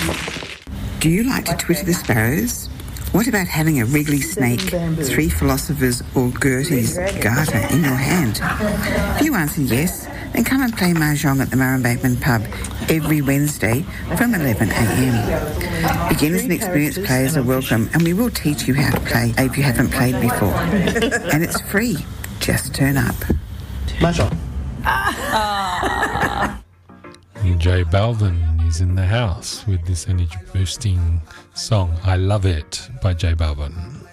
Do you like to twitter the sparrows? What about having a wriggly snake, three philosophers or Gertie's garter in your hand? If you answer yes, then come and play Mahjong at the Murrumbateman pub every Wednesday from 11am. Beginners and experienced players are welcome, and we will teach you how to play if you haven't played before. And it's free. Just turn up. Mahjong. J Balvin is in the house with this energy boosting song I Love It by J Balvin.